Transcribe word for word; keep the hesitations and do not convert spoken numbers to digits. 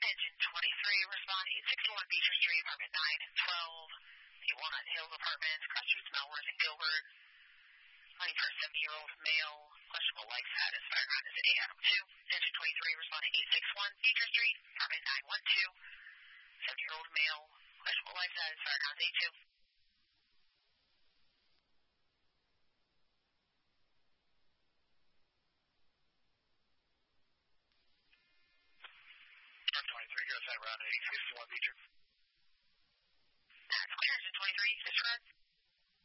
Engine twenty-three, respond eight sixty-one Beecher Street, apartment nine and twelve. The Walnut Hills Apartments, Cross Streets, Melworth and Gilbert. Looking for a seventy-year-old male, questionable life status, fireground is A Adam two. Engine twenty-three, respond eight sixty-one Beecher Street, apartment nine one two. seventy-year-old male, questionable life status, fireground A two. twenty-three, go ahead, round eight sixty-one Beecher. That's clear, engine twenty-three, disregard.